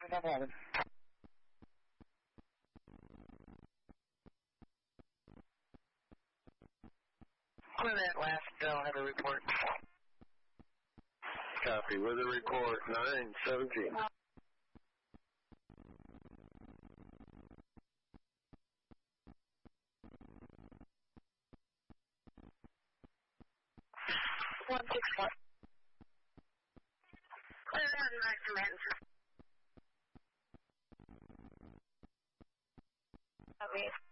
no problem. On that last bill, have a report. Copy. With a report, 917. One 6-1. Clear out and right command. Okay.